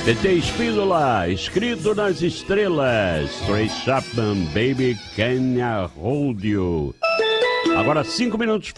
TT Espíndola, escrito nas estrelas. Tracy Chapman, Baby Can I Hold You. Agora 5 minutos.